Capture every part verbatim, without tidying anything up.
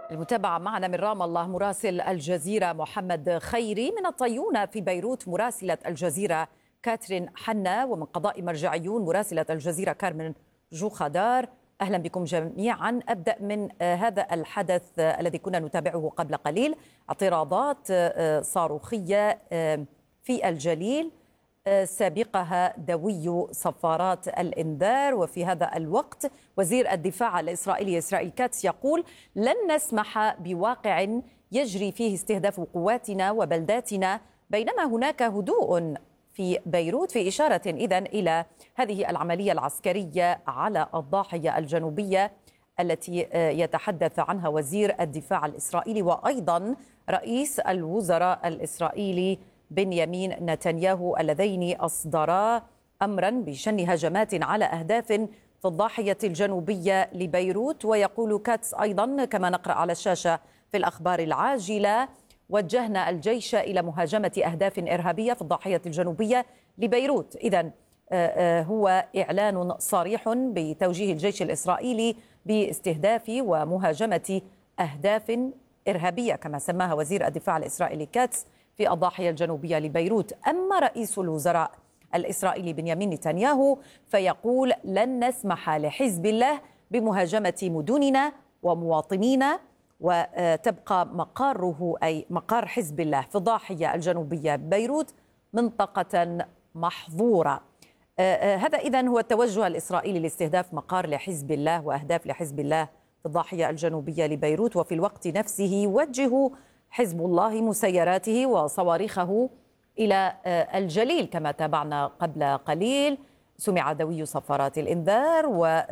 المتابعة معنا من رام الله مراسل الجزيرة محمد خيري، من الطيونة في بيروت مراسلة الجزيرة كاترين حنا، ومن قضاء مرجعيون مراسلة الجزيرة كارمن جوخدار. أهلا بكم جميعا. أبدأ من هذا الحدث الذي كنا نتابعه قبل قليل، اعتراضات صاروخية في الجليل سابقها دوي صفارات الإنذار، وفي هذا الوقت وزير الدفاع الإسرائيلي إسرائيل كاتس يقول لن نسمح بواقع يجري فيه استهداف قواتنا وبلداتنا بينما هناك هدوء في بيروت، في إشارة إذن إلى هذه العملية العسكرية على الضاحية الجنوبية التي يتحدث عنها وزير الدفاع الإسرائيلي وأيضا رئيس الوزراء الإسرائيلي بنيامين نتنياهو، اللذين أصدرا أمرا بشن هجمات على أهداف في الضاحية الجنوبية لبيروت. ويقول كاتس أيضا كما نقرأ على الشاشة في الأخبار العاجلة: وجهنا الجيش إلى مهاجمة أهداف إرهابية في الضاحية الجنوبية لبيروت. إذن هو إعلان صريح بتوجيه الجيش الإسرائيلي باستهداف ومهاجمة أهداف إرهابية كما سماها وزير الدفاع الإسرائيلي كاتس في الضاحية الجنوبية لبيروت. أما رئيس الوزراء الإسرائيلي بنيامين نتنياهو فيقول لن نسمح لحزب الله بمهاجمة مدننا ومواطنينا، وتبقى مقاره أي مقار حزب الله في الضاحية الجنوبية ببيروت منطقة محظورة. هذا إذن هو التوجه الإسرائيلي لاستهداف مقار لحزب الله وأهداف لحزب الله في الضاحية الجنوبية لبيروت. وفي الوقت نفسه يوجه حزب الله مسيراته وصواريخه إلى الجليل كما تابعنا قبل قليل. سمع دوي صفارات الإنذار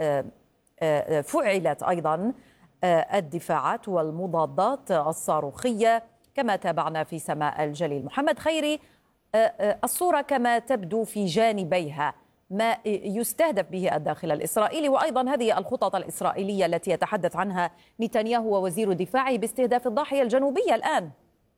وفعلت أيضا الدفاعات والمضادات الصاروخية كما تابعنا في سماء الجليل. محمد خيري، الصورة كما تبدو في جانبيها ما يستهدف به الداخل الإسرائيلي وأيضا هذه الخطط الإسرائيلية التي يتحدث عنها نتنياهو ووزير دفاعه باستهداف الضاحية الجنوبية الآن.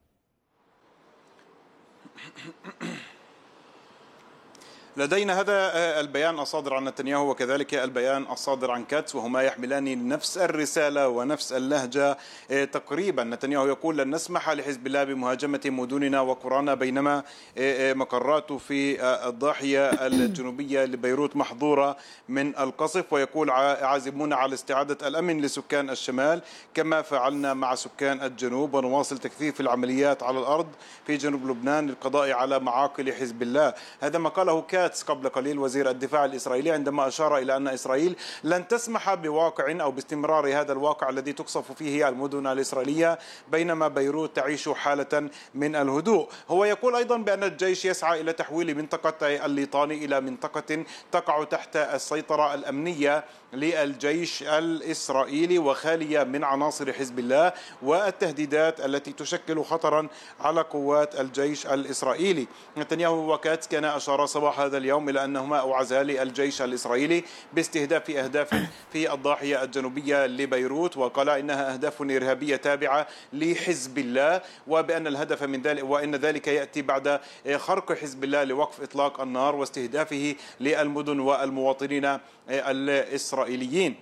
لدينا هذا البيان الصادر عن نتنياهو وكذلك البيان الصادر عن كاتس، وهما يحملان نفس الرسالة ونفس اللهجة تقريبا. نتنياهو يقول لن نسمح لحزب الله بمهاجمة مدننا وقرانا بينما مقراته في الضاحية الجنوبية لبيروت محظورة من القصف، ويقول عازمون على استعادة الأمن لسكان الشمال كما فعلنا مع سكان الجنوب، ونواصل تكثيف العمليات على الأرض في جنوب لبنان للقضاء على معاقل حزب الله. هذا ما قاله كاتس قبل قليل وزير الدفاع الإسرائيلي عندما أشار إلى أن إسرائيل لن تسمح بواقع أو باستمرار هذا الواقع الذي تقصف فيه المدن الإسرائيلية بينما بيروت تعيش حالة من الهدوء. هو يقول أيضا بأن الجيش يسعى إلى تحويل منطقة الليطاني إلى منطقة تقع تحت السيطرة الأمنية للجيش الإسرائيلي وخالية من عناصر حزب الله والتهديدات التي تشكل خطرا على قوات الجيش الإسرائيلي. نتنياهو وكاتس كان أشار صباح هذا اليوم إلى أنهما أوعزا للجيش الإسرائيلي باستهداف أهداف في الضاحية الجنوبية لبيروت، وقال إنها أهداف إرهابية تابعة لحزب الله، وبأن الهدف من ذلك وإن ذلك يأتي بعد خرق حزب الله لوقف إطلاق النار واستهدافه للمدن والمواطنين الإسرائيليين.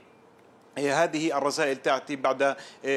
هذه الرسائل تأتي بعد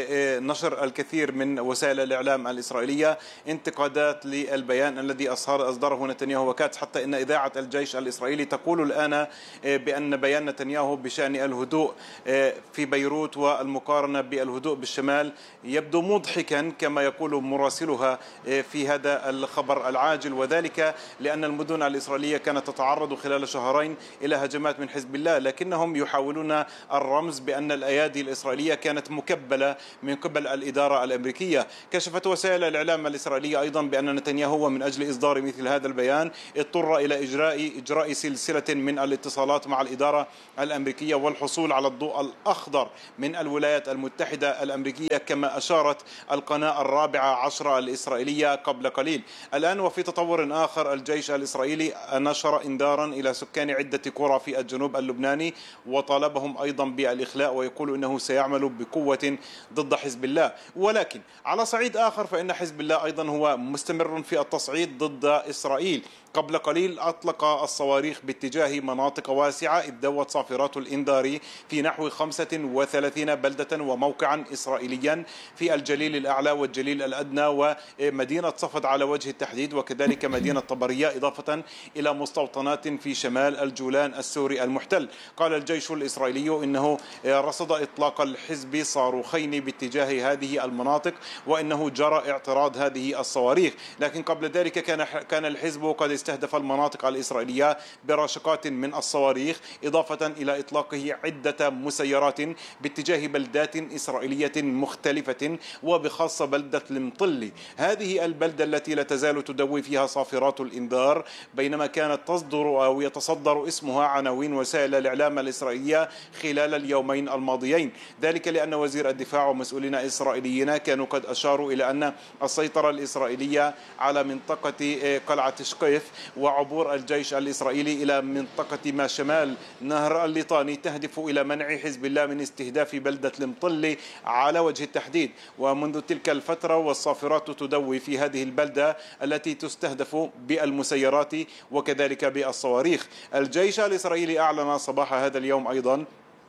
نشر الكثير من وسائل الإعلام الإسرائيلية انتقادات للبيان الذي أصدره نتنياهو وكاتس، حتى إن إذاعة الجيش الإسرائيلي تقول الآن بأن بيان نتنياهو بشأن الهدوء في بيروت والمقارنة بالهدوء بالشمال يبدو مضحكا كما يقول مراسلها في هذا الخبر العاجل، وذلك لأن المدن الإسرائيلية كانت تتعرض خلال شهرين إلى هجمات من حزب الله، لكنهم يحاولون الرمز بأن الأيادي الإسرائيلية كانت مكبلة من قبل الإدارة الأمريكية. كشفت وسائل الإعلام الإسرائيلية أيضا بأن نتنياهو من أجل إصدار مثل هذا البيان اضطر إلى إجراء إجراء سلسلة من الاتصالات مع الإدارة الأمريكية والحصول على الضوء الأخضر من الولايات المتحدة الأمريكية كما أشارت القناة الرابعة عشرة الإسرائيلية قبل قليل. الآن وفي تطور آخر الجيش الإسرائيلي نشر إنذارا إلى سكان عدة قرى في الجنوب اللبناني وطالبهم أيضا بالإخلاء ويقول إنه سيعمل بقوة ضد حزب الله. ولكن على صعيد آخر فإن حزب الله أيضا هو مستمر في التصعيد ضد إسرائيل. قبل قليل أطلق الصواريخ باتجاه مناطق واسعة إذ دوت صافرات الإنذار في نحو خمسة وثلاثين بلدة وموقعا إسرائيليا في الجليل الأعلى والجليل الأدنى ومدينة صفد على وجه التحديد، وكذلك مدينة طبرية، إضافة إلى مستوطنات في شمال الجولان السوري المحتل. قال الجيش الإسرائيلي إنه رصد إطلاق الحزب صاروخين باتجاه هذه المناطق وإنه جرى اعتراض هذه الصواريخ. لكن قبل ذلك كان كان الحزب قد استهدف المناطق الإسرائيلية براشقات من الصواريخ، إضافة إلى إطلاقه عدة مسيرات باتجاه بلدات إسرائيلية مختلفة وبخاصة بلدة المطلي. هذه البلدة التي لا تزال تدوي فيها صافرات الإنذار، بينما كانت تصدر أو يتصدر اسمها عناوين وسائل الإعلام الإسرائيلية خلال اليومين الماضيين، ذلك لأن وزير الدفاع ومسؤولين إسرائيليين كانوا قد أشاروا إلى أن السيطرة الإسرائيلية على منطقة قلعة شقيف وعبور الجيش الإسرائيلي إلى منطقة ما شمال نهر الليطاني تهدف إلى منع حزب الله من استهداف بلدة المطلي على وجه التحديد. ومنذ تلك الفترة والصافرات تدوي في هذه البلدة التي تستهدف بالمسيرات وكذلك بالصواريخ. الجيش الإسرائيلي أعلن صباح هذا اليوم أيضا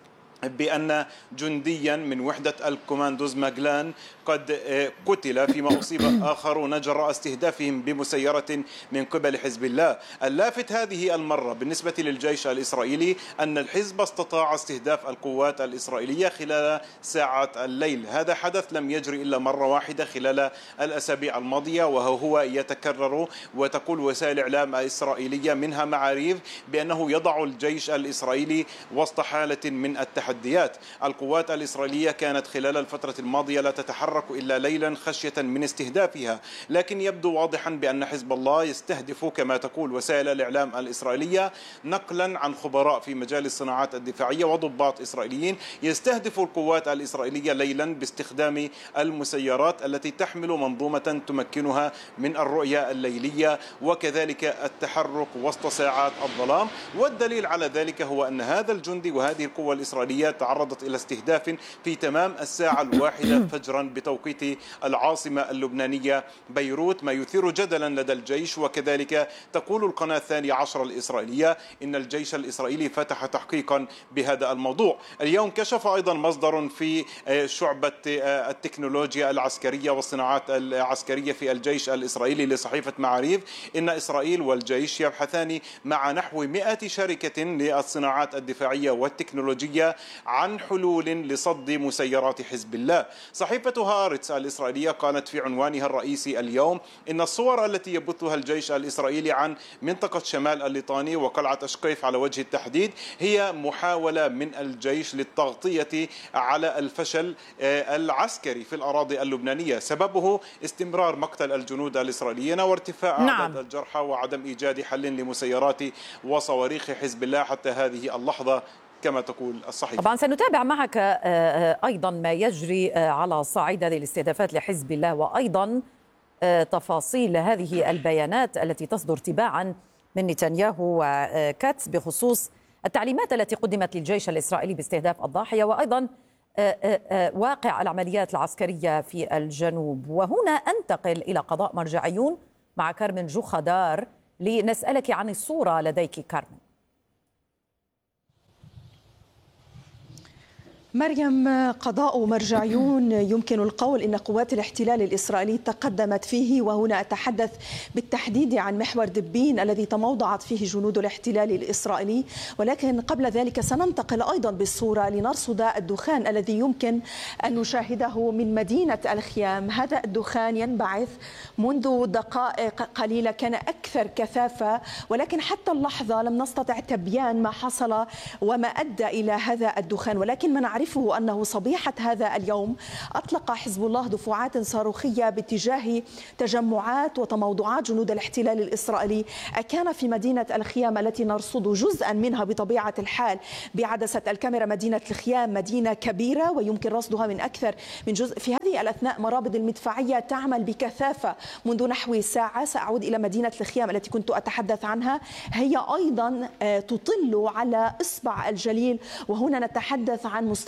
بأن جنديا من وحدة الكوماندوز ماجلان قد قتل، فيما أصيب آخرون جراء استهدافهم بمسيرة من قبل حزب الله. اللافت هذه المرة بالنسبة للجيش الإسرائيلي أن الحزب استطاع استهداف القوات الإسرائيلية خلال ساعات الليل. هذا حدث لم يجري إلا مرة واحدة خلال الأسابيع الماضية، وهو يتكرر. وتقول وسائل الإعلام الإسرائيلية منها معاريف بأنه يضع الجيش الإسرائيلي وسط حالة من التحدي. القوات الإسرائيلية كانت خلال الفترة الماضية لا تتحرك إلا ليلا خشية من استهدافها، لكن يبدو واضحا بأن حزب الله يستهدف كما تقول وسائل الإعلام الإسرائيلية، نقلا عن خبراء في مجال الصناعات الدفاعية وضباط إسرائيليين، يستهدف القوات الإسرائيلية ليلا باستخدام المسيرات التي تحمل منظومة تمكنها من الرؤية الليلية وكذلك التحرك وسط ساعات الظلام. والدليل على ذلك هو أن هذا الجندي وهذه القوة الإسرائيلية تعرضت إلى استهداف في تمام الساعة الواحدة فجرا بتوقيت العاصمة اللبنانية بيروت، ما يثير جدلا لدى الجيش. وكذلك تقول القناة الثانية عشر الإسرائيلية إن الجيش الإسرائيلي فتح تحقيقا بهذا الموضوع. اليوم كشف أيضا مصدر في شعبة التكنولوجيا العسكرية والصناعات العسكرية في الجيش الإسرائيلي لصحيفة معاريف إن إسرائيل والجيش يبحثان مع نحو مئة شركة للصناعات الدفاعية والتكنولوجية عن حلول لصد مسيرات حزب الله. صحيفة هارتس الإسرائيلية قالت في عنوانها الرئيسي اليوم إن الصور التي يبثها الجيش الإسرائيلي عن منطقة شمال الليطاني وقلعة أشقيف على وجه التحديد هي محاولة من الجيش للتغطية على الفشل العسكري في الأراضي اللبنانية، سببه استمرار مقتل الجنود الإسرائيليين وارتفاع نعم. أعداد الجرحى وعدم إيجاد حل لمسيرات وصواريخ حزب الله حتى هذه اللحظة كما تقول الصحيفة. طبعا سنتابع معك أيضا ما يجري على صعيد هذه الاستهدافات لحزب الله، وأيضا تفاصيل هذه البيانات التي تصدر تباعا من نتنياهو وكاتس بخصوص التعليمات التي قدمت للجيش الإسرائيلي باستهداف الضاحية، وأيضا واقع العمليات العسكرية في الجنوب. وهنا أنتقل إلى قضاء مرجعيون مع كارمن جوخدار لنسألك عن الصورة لديك كارمن. مريم، قضاء مرجعيون يمكن القول إن قوات الاحتلال الإسرائيلي تقدمت فيه، وهنا أتحدث بالتحديد عن محور دبين الذي تموضعت فيه جنود الاحتلال الإسرائيلي. ولكن قبل ذلك سننتقل أيضا بالصورة لنرصد الدخان الذي يمكن أن نشاهده من مدينة الخيام. هذا الدخان ينبعث منذ دقائق قليلة، كان أكثر كثافة، ولكن حتى اللحظة لم نستطع تبيان ما حصل وما أدى إلى هذا الدخان. ولكن ما نعرفه أنه صبيحة هذا اليوم أطلق حزب الله دفعات صاروخية باتجاه تجمعات وتموضعات جنود الاحتلال الإسرائيلي. أكان في مدينة الخيام التي نرصد جزءا منها بطبيعة الحال بعدسة الكاميرا. مدينة الخيام مدينة كبيرة ويمكن رصدها من أكثر من جزء. في هذه الأثناء مرابط المدفعية تعمل بكثافة منذ نحو ساعة. سأعود إلى مدينة الخيام التي كنت أتحدث عنها، هي أيضا تطل على إصبع الجليل، وهنا نتحدث عن مستوى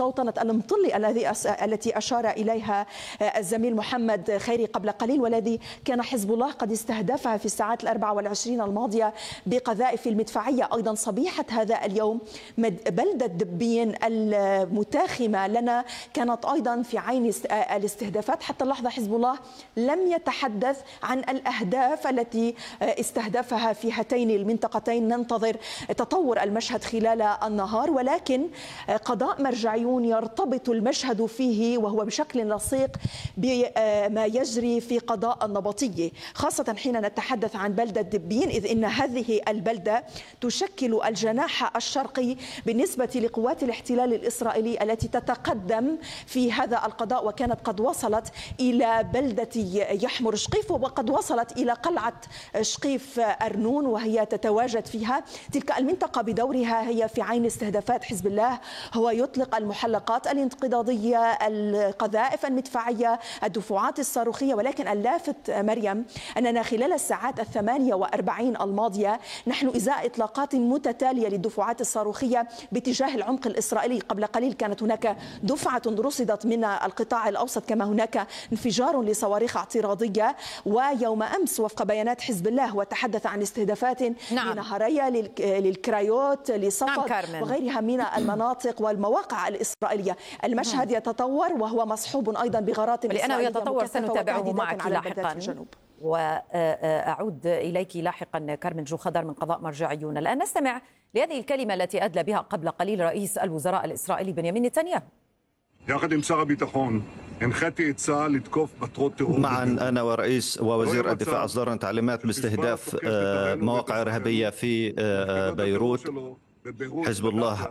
مستوطنة المطلي الذي التي أشار إليها الزميل محمد خيري قبل قليل، والذي كان حزب الله قد استهدفها في الساعات الأربع والعشرين الماضية بقذائف المدفعية. أيضا صبيحة هذا اليوم بلدة دبين المتاخمة لنا كانت أيضا في عين الاستهدافات. حتى اللحظة حزب الله لم يتحدث عن الأهداف التي استهدفها في هاتين المنطقتين. ننتظر تطور المشهد خلال النهار، ولكن قضاء مرجعيون يرتبط المشهد فيه وهو بشكل لصيق بما يجري في قضاء النبطية، خاصة حين نتحدث عن بلدة دبين، إذ إن هذه البلدة تشكل الجناح الشرقي بالنسبة لقوات الاحتلال الإسرائيلي التي تتقدم في هذا القضاء، وكانت قد وصلت إلى بلدة يحمر شقيف وقد وصلت إلى قلعة شقيف أرنون وهي تتواجد فيها. تلك المنطقة بدورها هي في عين استهدافات حزب الله، هو يطلق المحلقات الانقضاضية، القذائف المدفعية، الدفعات الصاروخية. ولكن اللافت مريم أننا خلال الساعات الثمانية وأربعين الماضية نحن إزاء إطلاقات متتالية للدفعات الصاروخية باتجاه العمق الإسرائيلي. قبل قليل كانت هناك دفعة رصدت من القطاع الأوسط، كما هناك انفجار لصواريخ اعتراضية. ويوم أمس وفق بيانات حزب الله وتحدث عن استهدافات نعم. لنهرية، للكرايوت، لصفد نعم وغيرها من المناطق والمواقع الإسرائيلية. المشهد يتطور وهو مصحوب أيضا بغارات لأنه يتطور سنتابعه معك لاحقا. وأعود إليك لاحقا كارمن جوخدر من قضاء مرجعيون. الآن نستمع لهذه الكلمة التي أدلى بها قبل قليل رئيس الوزراء الإسرائيلي بنيامين نتنياهو. معا أنا ورئيس ووزير الدفاع أصدرنا تعليمات باستهداف مواقع إرهابية في بيروت. حزب الله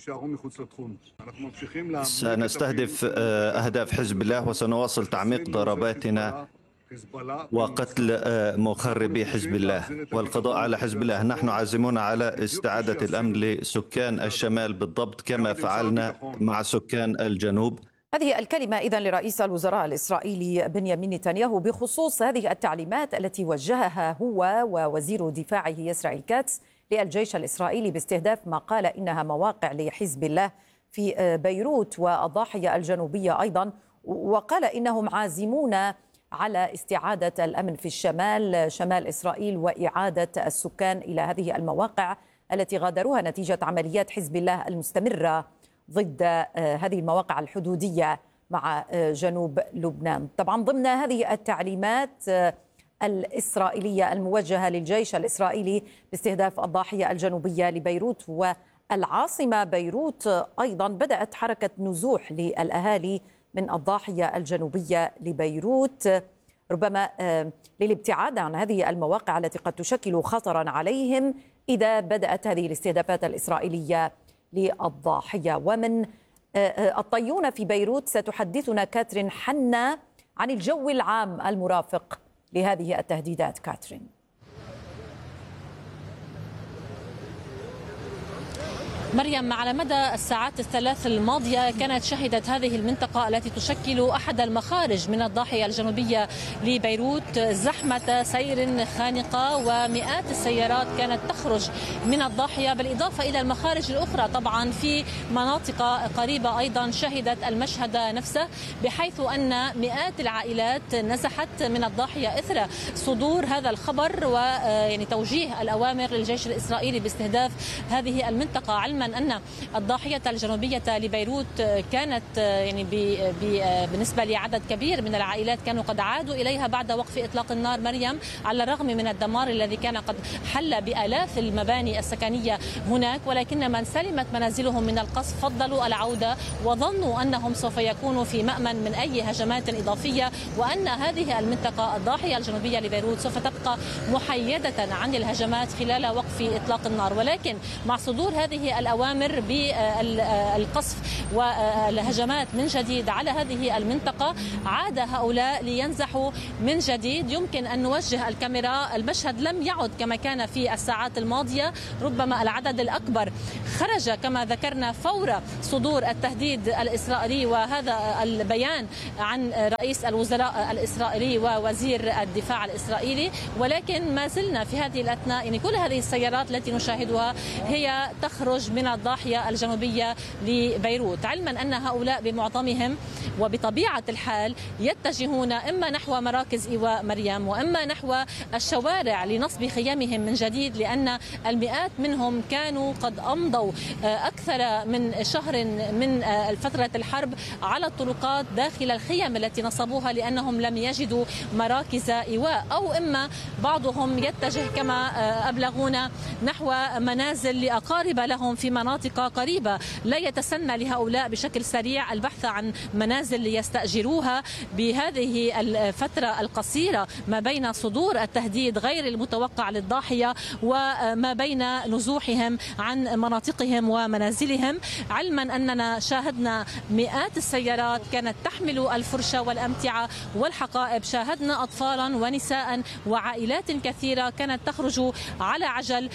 سنستهدف أهداف حزب الله وسنواصل تعميق ضرباتنا وقتل مخربي حزب الله والقضاء على حزب الله. نحن عازمون على استعادة الأمن لسكان الشمال بالضبط كما فعلنا مع سكان الجنوب. هذه الكلمة إذن لرئيس الوزراء الإسرائيلي بنيامين نتنياهو بخصوص هذه التعليمات التي وجهها هو ووزير دفاعه إسرائيل كاتس للجيش الإسرائيلي باستهداف ما قال إنها مواقع لحزب الله في بيروت والضاحية الجنوبية أيضا، وقال إنهم عازمون على استعادة الأمن في الشمال شمال إسرائيل وإعادة السكان إلى هذه المواقع التي غادروها نتيجة عمليات حزب الله المستمرة ضد هذه المواقع الحدودية مع جنوب لبنان. طبعا ضمن هذه التعليمات الإسرائيلية الموجهة للجيش الإسرائيلي باستهداف الضاحية الجنوبية لبيروت والعاصمة بيروت، أيضا بدأت حركة نزوح للأهالي من الضاحية الجنوبية لبيروت ربما للابتعاد عن هذه المواقع التي قد تشكل خطرا عليهم إذا بدأت هذه الاستهدافات الإسرائيلية للضاحية. ومن الطيونة في بيروت ستحدثنا كاترين حنا عن الجو العام المرافق لهذه التهديدات. كاترين. مريم، على مدى الساعات الثلاث الماضية كانت شهدت هذه المنطقة التي تشكل أحد المخارج من الضاحية الجنوبية لبيروت زحمة سير خانقة، ومئات السيارات كانت تخرج من الضاحية بالإضافة إلى المخارج الأخرى. طبعا في مناطق قريبة أيضا شهدت المشهد نفسه، بحيث أن مئات العائلات نزحت من الضاحية إثر صدور هذا الخبر ويعني توجيه الأوامر للجيش الإسرائيلي باستهداف هذه المنطقة، علما أن الضاحية الجنوبية لبيروت كانت يعني بالنسبة لعدد كبير من العائلات كانوا قد عادوا إليها بعد وقف إطلاق النار. مريم، على الرغم من الدمار الذي كان قد حل بآلاف المباني السكنية هناك، ولكن من سلمت منازلهم من القصف فضلوا العودة وظنوا أنهم سوف يكونوا في مأمن من أي هجمات إضافية، وأن هذه المنطقة الضاحية الجنوبية لبيروت سوف تبقى محيدة عن الهجمات خلال وقف إطلاق النار. ولكن مع صدور هذه الأوامر بالقصف والهجمات من جديد على هذه المنطقة عاد هؤلاء لينزحوا من جديد. يمكن أن نوجه الكاميرا، المشهد لم يعد كما كان في الساعات الماضية، ربما العدد الأكبر خرج كما ذكرنا فور صدور التهديد الإسرائيلي وهذا البيان عن رئيس الوزراء الإسرائيلي ووزير الدفاع الإسرائيلي. ولكن ما زلنا في هذه الأثناء يعني كل هذه السيارات التي نشاهدها هي تخرج من الضاحية الجنوبية لبيروت، علما أن هؤلاء بمعظمهم وبطبيعة الحال يتجهون إما نحو مراكز إيواء مريم وإما نحو الشوارع لنصب خيامهم من جديد، لأن المئات منهم كانوا قد أمضوا أكثر من شهر من فترة الحرب على الطرقات داخل الخيم التي نصبوها لأنهم لم يجدوا مراكز إيواء، أو إما بعضهم يتجه كما أبلغونا نحو منازل لأقارب لهم في مناطق قريبة. لا يتسنى لهؤلاء بشكل سريع البحث عن منازل ليستأجروها بهذه الفترة القصيرة ما بين صدور التهديد غير المتوقع للضاحية وما بين نزوحهم عن مناطقهم ومنازلهم، علما أننا شاهدنا مئات السيارات كانت تحمل الفرشة والأمتعة والحقائب، شاهدنا أطفالا ونساء وعائلات كثيرة كانت تخرج على عجل.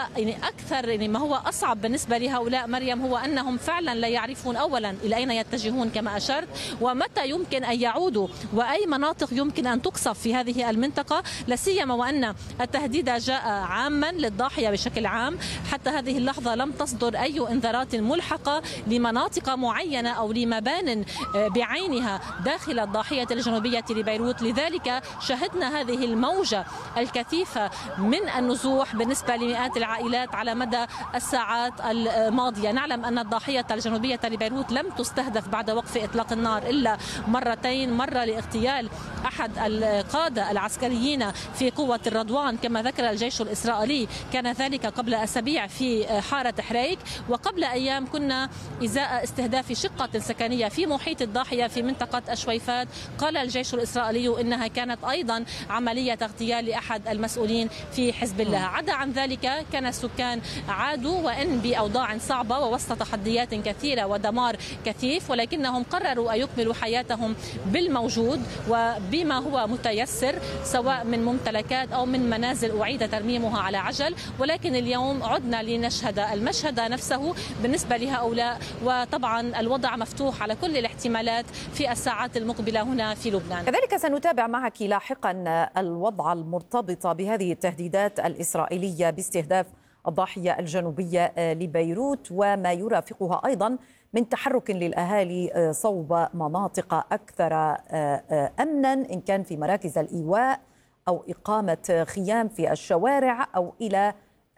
وأكثر ما هو أصعب بالنسبة لهؤلاء مريم هو أنهم فعلا لا يعرفون أولا إلى أين يتجهون كما أشرت، ومتى يمكن أن يعودوا، وأي مناطق يمكن أن تقصف في هذه المنطقة، لا سيما وأن التهديد جاء عاما للضاحية بشكل عام. حتى هذه اللحظة لم تصدر أي إنذارات ملحقة لمناطق معينة أو لمبان بعينها داخل الضاحية الجنوبية لبيروت، لذلك شهدنا هذه الموجة الكثيفة من النزوح بالنسبة لمئات العائلات على مدى الساعات الماضية. نعلم أن الضاحية الجنوبية لبيروت لم تستهدف بعد وقف إطلاق النار إلا مرتين، مرة لاغتيال أحد القادة العسكريين في قوة الرضوان كما ذكر الجيش الإسرائيلي، كان ذلك قبل أسابيع في حارة حريك، وقبل أيام كنا إزاء استهداف شقة سكنية في محيط الضاحية في منطقة الشويفات، قال الجيش الإسرائيلي إنها كانت أيضا عملية اغتيال لأحد المسؤولين في حزب الله. عدا عن ذلك كان السكان عادوا وإن بأوضاع صعبة ووسط تحديات كثيرة ودمار كثيف، ولكنهم قرروا أن يكملوا حياتهم بالموجود وبما هو متيسر سواء من ممتلكات أو من منازل أعيد ترميمها على عجل. ولكن اليوم عدنا لنشهد المشهد نفسه بالنسبة لهؤلاء، وطبعا الوضع مفتوح على كل الاحتمالات في الساعات المقبلة هنا في لبنان. كذلك سنتابع معك لاحقا الوضع المرتبط بهذه التهديدات الإسرائيلية باستهداف الضاحية الجنوبية لبيروت وما يرافقها أيضا من تحرك للأهالي صوب مناطق أكثر أمنا، إن كان في مراكز الإيواء أو إقامة خيام في الشوارع أو إلى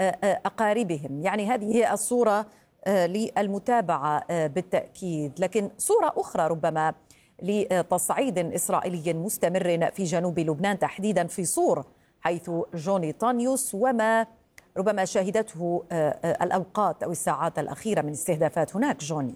أقاربهم. يعني هذه هي الصورة للمتابعة بالتأكيد، لكن صورة أخرى ربما لتصعيد إسرائيلي مستمر في جنوب لبنان تحديدا في صور، حيث جوني طانيوس وما ربما شهدته الأوقات أو الساعات الأخيرة من استهدافات هناك. جوني،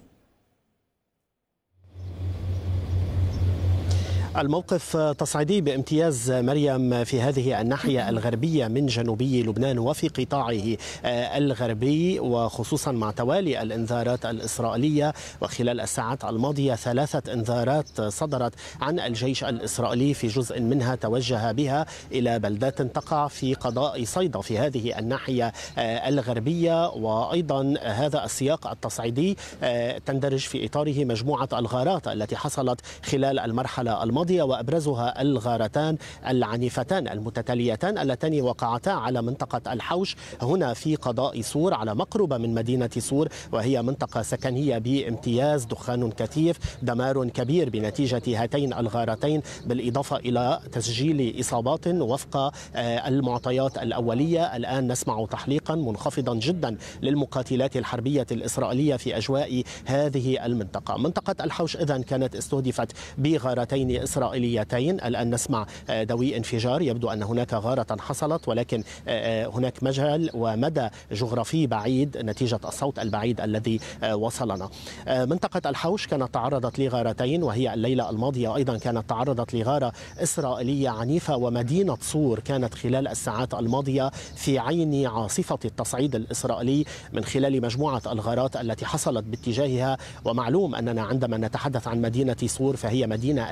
الموقف تصعيدي بامتياز مريم في هذه الناحية الغربية من جنوبي لبنان وفي قطاعه الغربي، وخصوصا مع توالي الإنذارات الإسرائيلية. وخلال الساعات الماضية ثلاثة إنذارات صدرت عن الجيش الإسرائيلي، في جزء منها توجه بها إلى بلدات تقع في قضاء صيدا في هذه الناحية الغربية. وأيضا هذا السياق التصعيدي تندرج في إطاره مجموعة الغارات التي حصلت خلال المرحلة الماضية، وأبرزها الغارتان العنيفتان المتتاليتان اللتان وقعتا على منطقة الحوش هنا في قضاء سور على مقربة من مدينة سور، وهي منطقة سكنية بامتياز، دخان كثيف، دمار كبير بنتيجة هاتين الغارتين، بالإضافة إلى تسجيل إصابات وفق المعطيات الأولية. الآن نسمع تحليقا منخفضا جدا للمقاتلات الحربية الإسرائيلية في أجواء هذه المنطقة. منطقة الحوش إذن كانت استهدفت بغارتين إسرائيليتين. الآن نسمع دوي انفجار، يبدو أن هناك غارة حصلت، ولكن هناك مجال ومدى جغرافي بعيد نتيجة الصوت البعيد الذي وصلنا. منطقة الحوش كانت تعرضت لغارتين، وهي الليلة الماضية أيضا كانت تعرضت لغارة إسرائيلية عنيفة. ومدينة صور كانت خلال الساعات الماضية في عين عاصفة التصعيد الإسرائيلي من خلال مجموعة الغارات التي حصلت باتجاهها. ومعلوم أننا عندما نتحدث عن مدينة صور فهي مدينة أساسية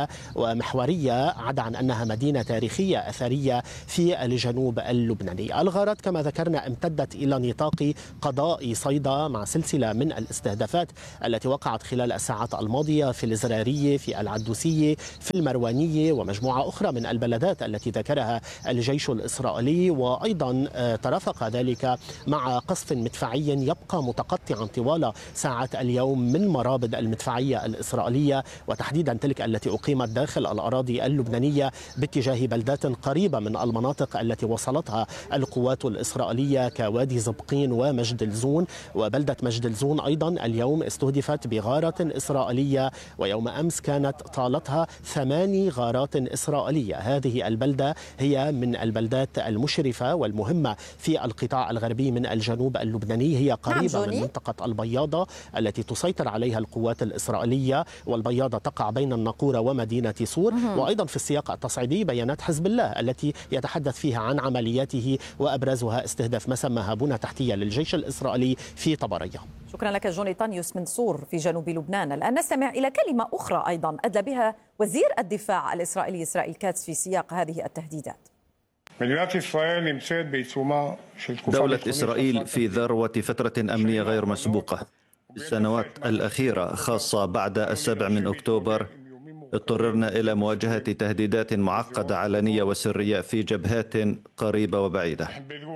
أساسية ومحورية، عدا عن أنها مدينة تاريخية أثرية في الجنوب اللبناني. الغارات كما ذكرنا امتدت إلى نطاق قضاء صيدا مع سلسلة من الاستهدافات التي وقعت خلال الساعات الماضية في الزرارية، في العدوسية، في المروانية ومجموعة أخرى من البلدات التي ذكرها الجيش الإسرائيلي. وأيضا ترافق ذلك مع قصف مدفعي يبقى متقطعا طوال ساعات اليوم من مرابط المدفعية الإسرائيلية، وتحديدا تلك التي أقيمت داخل الأراضي اللبنانية باتجاه بلدات قريبة من المناطق التي وصلتها القوات الإسرائيلية كوادي زبقين ومجد الزون. وبلدة مجد الزون أيضا اليوم استهدفت بغارة إسرائيلية، ويوم أمس كانت طالتها ثماني غارات إسرائيلية. هذه البلدة هي من البلدات المشرفة والمهمة في القطاع الغربي من الجنوب اللبناني، هي قريبة نعم من منطقة البياضة التي تسيطر عليها القوات الإسرائيلية، والبياضة تقع بين الناقورة ومدينة صور. وأيضا في السياق التصعيدي بيانات حزب الله التي يتحدث فيها عن عملياته وأبرزها استهداف ما سماها بنى تحتية للجيش الإسرائيلي في طبرية. شكرا لك جوني طانيوس من صور في جنوب لبنان. الآن نستمع إلى كلمة أخرى أيضا أدلى بها وزير الدفاع الإسرائيلي إسرائيل كاتس في سياق هذه التهديدات. دولة إسرائيل في ذروة فترة أمنية غير مسبوقة. في السنوات الأخيرة خاصة بعد السابع من أكتوبر اضطررنا إلى مواجهة تهديدات معقدة علنية وسرية في جبهات قريبة وبعيدة.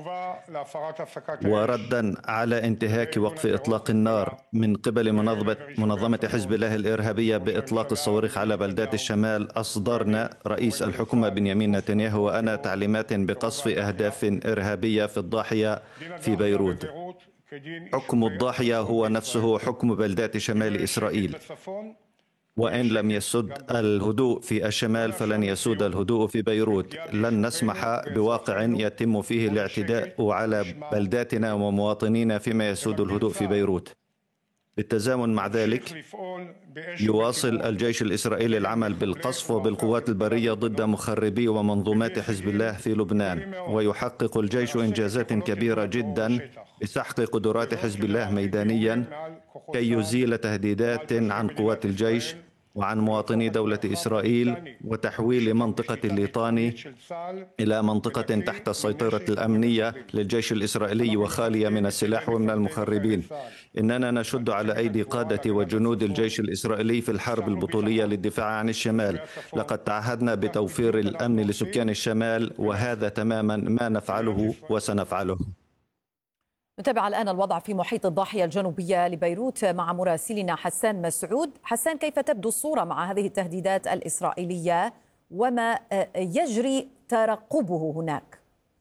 وردا على انتهاك وقف إطلاق النار من قبل منظمة منظمة حزب الله الإرهابية بإطلاق الصواريخ على بلدات الشمال، أصدرنا رئيس الحكومة بنيامين نتنياهو وأنا تعليمات بقصف أهداف إرهابية في الضاحية في بيروت. حكم الضاحية هو نفسه حكم بلدات شمال إسرائيل، وإن لم يسد الهدوء في الشمال فلن يسود الهدوء في بيروت. لن نسمح بواقع يتم فيه الاعتداء على بلداتنا ومواطنينا فيما يسود الهدوء في بيروت. بالتزامن مع ذلك يواصل الجيش الإسرائيلي العمل بالقصف وبالقوات البرية ضد مخربي ومنظومات حزب الله في لبنان، ويحقق الجيش إنجازات كبيرة جدا بسحق قدرات حزب الله ميدانيا كي يزيل تهديدات عن قوات الجيش وعن مواطني دولة إسرائيل، وتحويل منطقة الليطاني إلى منطقة تحت السيطرة الأمنية للجيش الإسرائيلي وخالية من السلاح ومن المخربين. إننا نشد على أيدي قادة وجنود الجيش الإسرائيلي في الحرب البطولية للدفاع عن الشمال. لقد تعهدنا بتوفير الأمن لسكان الشمال، وهذا تماما ما نفعله وسنفعله. نتابع الآن الوضع في محيط الضاحية الجنوبية لبيروت مع مراسلنا حسان مسعود. حسان، كيف تبدو الصورة مع هذه التهديدات الإسرائيلية وما يجري ترقبه هناك؟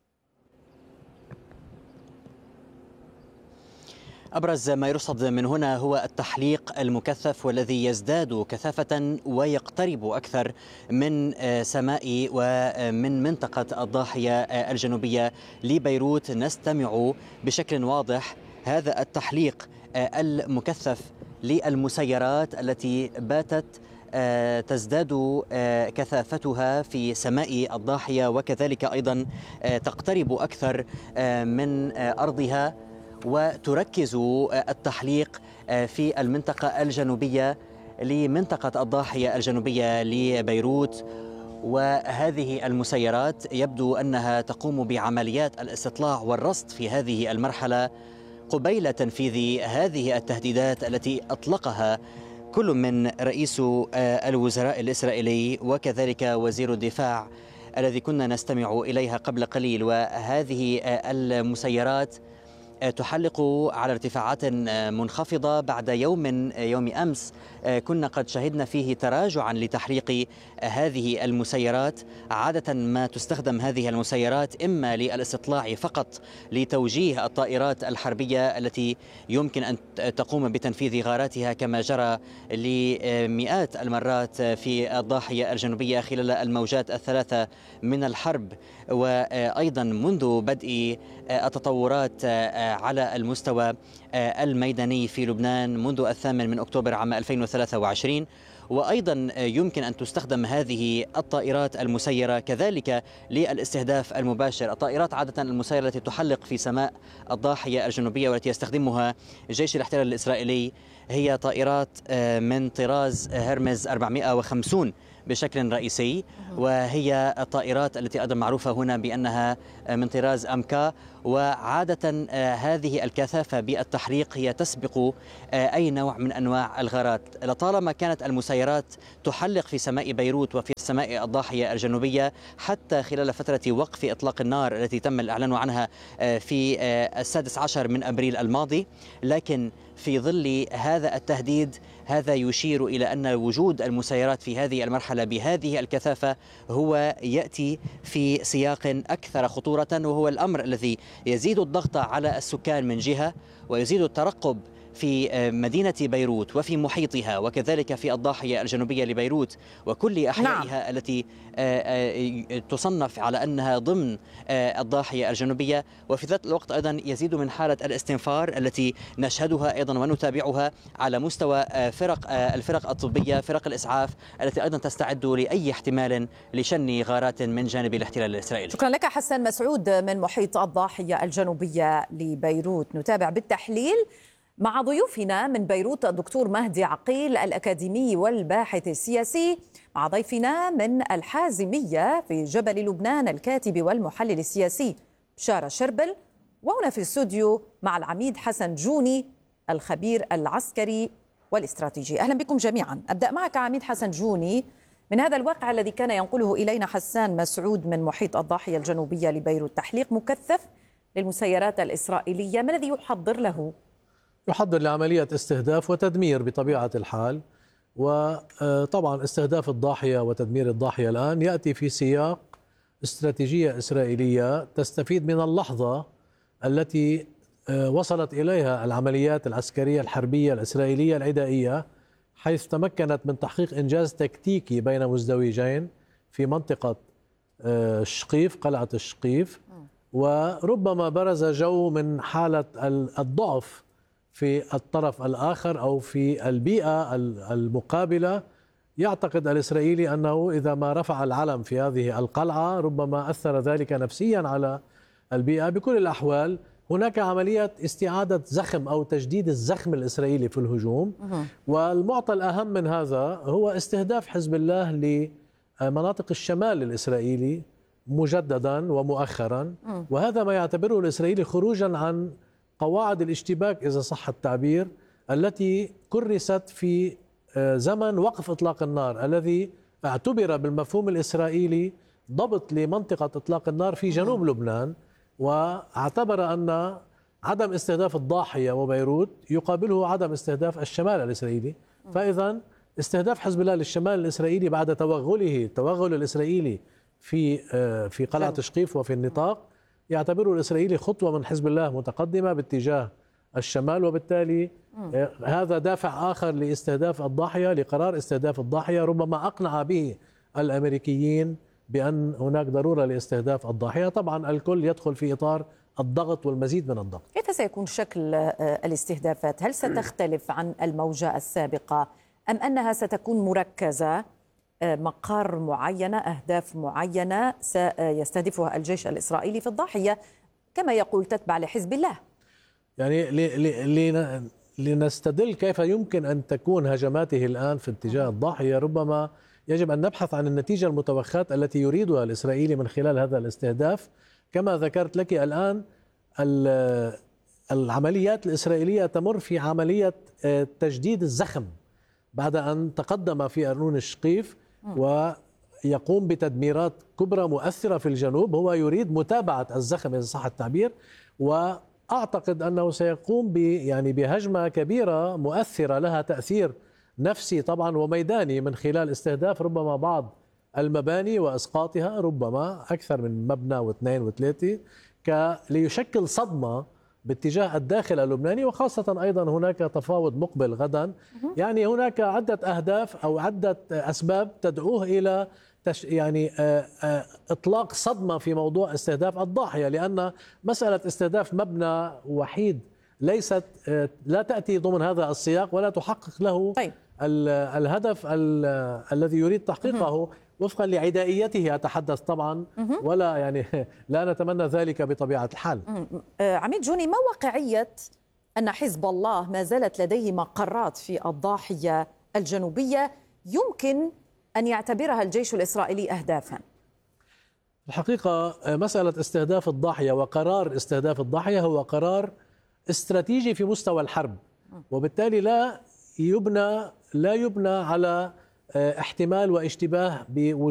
أبرز ما يرصد من هنا هو التحليق المكثف والذي يزداد كثافة ويقترب أكثر من سماء ومن منطقة الضاحية الجنوبية لبيروت. نستمع بشكل واضح هذا التحليق المكثف للمسيرات التي باتت تزداد كثافتها في سماء الضاحية، وكذلك أيضا تقترب أكثر من أرضها، وتركز التحليق في المنطقة الجنوبية لمنطقة الضاحية الجنوبية لبيروت. وهذه المسيرات يبدو أنها تقوم بعمليات الاستطلاع والرصد في هذه المرحلة قبيل تنفيذ هذه التهديدات التي أطلقها كل من رئيس الوزراء الإسرائيلي وكذلك وزير الدفاع الذي كنا نستمع إليها قبل قليل. وهذه المسيرات تحلق على ارتفاعات منخفضة بعد يوم يوم أمس كنا قد شهدنا فيه تراجعا لتحليق هذه المسيرات. عادة ما تستخدم هذه المسيرات إما للاستطلاع فقط لتوجيه الطائرات الحربية التي يمكن أن تقوم بتنفيذ غاراتها كما جرى لمئات المرات في الضاحية الجنوبية خلال الموجات الثلاثة من الحرب، وأيضا منذ بدء التطورات على المستوى الميداني في لبنان منذ الثامن من أكتوبر عام ألفين وثلاثة وعشرين. وأيضا يمكن أن تستخدم هذه الطائرات المسيرة كذلك للاستهداف المباشر. الطائرات عادة المسيرة التي تحلق في سماء الضاحية الجنوبية والتي يستخدمها جيش الاحتلال الإسرائيلي هي طائرات من طراز هرمز أربعمائة وخمسين بشكل رئيسي، وهي الطائرات التي أيضا معروفة هنا بأنها من طراز أمكا. وعادة هذه الكثافة بالتحريق هي تسبق أي نوع من أنواع الغارات. لطالما كانت المسيرات تحلق في سماء بيروت وفي سماء الضاحية الجنوبية حتى خلال فترة وقف إطلاق النار التي تم الإعلان عنها في السادس عشر من أبريل الماضي، لكن في ظل هذا التهديد هذا يشير إلى أن وجود المسيرات في هذه المرحلة بهذه الكثافة هو يأتي في سياق أكثر خطورة، وهو الأمر الذي يزيد الضغط على السكان من جهة ويزيد الترقب في مدينة بيروت وفي محيطها وكذلك في الضاحية الجنوبية لبيروت وكل أحيائها نعم. التي تصنف على أنها ضمن الضاحية الجنوبية. وفي ذات الوقت أيضا يزيد من حالة الاستنفار التي نشهدها أيضا ونتابعها على مستوى فرق الفرق الطبية، فرق الإسعاف التي أيضا تستعد لأي احتمال لشن غارات من جانب الاحتلال الإسرائيلي. شكرا لك حسن مسعود من محيط الضاحية الجنوبية لبيروت. نتابع بالتحليل مع ضيوفنا من بيروت الدكتور مهدي عقيل الأكاديمي والباحث السياسي، مع ضيفنا من الحازمية في جبل لبنان الكاتب والمحلل السياسي بشارة شربل، وهنا في الاستوديو مع العميد حسن جوني الخبير العسكري والاستراتيجي. أهلا بكم جميعا. أبدأ معك عميد حسن جوني، من هذا الواقع الذي كان ينقله إلينا حسان مسعود من محيط الضاحية الجنوبية لبيروت، تحليق مكثف للمسيرات الإسرائيلية، ما الذي يحضر له؟ يحضر لعملية استهداف وتدمير بطبيعة الحال. وطبعا استهداف الضاحية وتدمير الضاحية الآن يأتي في سياق استراتيجية إسرائيلية تستفيد من اللحظة التي وصلت إليها العمليات العسكرية الحربية الإسرائيلية العدائية، حيث تمكنت من تحقيق إنجاز تكتيكي بين مزدوجين في منطقة الشقيف، قلعة الشقيف، وربما برز جو من حالة الضعف في الطرف الآخر أو في البيئة المقابلة. يعتقد الإسرائيلي أنه إذا ما رفع العلم في هذه القلعة ربما أثر ذلك نفسيا على البيئة. بكل الأحوال هناك عملية استعادة زخم أو تجديد الزخم الإسرائيلي في الهجوم، والمعطى الأهم من هذا هو استهداف حزب الله لمناطق الشمال الإسرائيلي مجددا ومؤخرا، وهذا ما يعتبره الإسرائيلي خروجا عن قواعد الاشتباك إذا صح التعبير التي كرست في زمن وقف إطلاق النار، الذي اعتبر بالمفهوم الإسرائيلي ضبط لمنطقة إطلاق النار في جنوب لبنان، واعتبر أن عدم استهداف الضاحية وبيروت يقابله عدم استهداف الشمال الإسرائيلي. فإذا استهداف حزب الله للشمال الإسرائيلي بعد توغله التوغل الإسرائيلي في في قلعة شقيف وفي النطاق يعتبره الإسرائيلي خطوة من حزب الله متقدمة باتجاه الشمال، وبالتالي م. هذا دافع آخر لاستهداف الضاحية، لقرار استهداف الضاحية ربما أقنع به الأمريكيين بأن هناك ضرورة لاستهداف الضاحية. طبعا الكل يدخل في إطار الضغط والمزيد من الضغط. كيف سيكون شكل الاستهدافات؟ هل ستختلف عن الموجة السابقة أم أنها ستكون مركزة، مقار معينة، أهداف معينة سيستهدفها الجيش الإسرائيلي في الضاحية كما يقول تتبع لحزب الله؟ يعني لنستدل كيف يمكن أن تكون هجماته الآن في اتجاه الضاحية، ربما يجب أن نبحث عن النتيجة المتوخاة التي يريدها الإسرائيلي من خلال هذا الاستهداف. كما ذكرت لك الآن العمليات الإسرائيلية تمر في عملية تجديد الزخم بعد أن تقدم في أرنون الشقيف ويقوم بتدميرات كبرى مؤثرة في الجنوب. هو يريد متابعة الزخم إذا صح التعبير، وأعتقد أنه سيقوم ب يعني بهجمة كبيرة مؤثرة لها تأثير نفسي طبعا وميداني من خلال استهداف ربما بعض المباني وإسقاطها، ربما أكثر من مبنى واثنين وثلاثة، ليشكل صدمة باتجاه الداخل اللبناني. وخاصة أيضا هناك تفاوض مقبل غدا، يعني هناك عدة أهداف أو عدة أسباب تدعوه إلى تش يعني إطلاق صدمة في موضوع استهداف الضاحية، لأن مسألة استهداف مبنى وحيد ليست لا تأتي ضمن هذا السياق ولا تحقق له طيب. الهدف الذي يريد تحقيقه وفقا لعدائيته أتحدث طبعا، ولا يعني لا نتمنى ذلك بطبيعة الحال. عميد جوني، ما واقعية أن حزب الله ما زالت لديه مقرات في الضاحية الجنوبية يمكن أن يعتبرها الجيش الإسرائيلي أهدافا؟ الحقيقة مسألة استهداف الضاحية وقرار استهداف الضاحية هو قرار استراتيجي في مستوى الحرب، وبالتالي لا يبنى لا يبنى على احتمال واشتباه بوجود